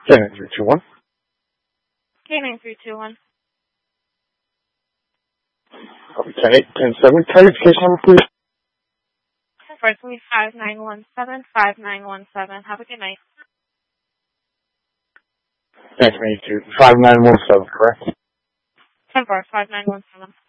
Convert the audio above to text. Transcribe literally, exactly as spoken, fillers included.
ten nine three two one. K nine three two one. ten eight ten seven. Can I get the case number, please? Firstly, five nine one seven five nine one seven. Have a good night. Thanks, me too. five nine one seven, correct? ten four five nine one seven.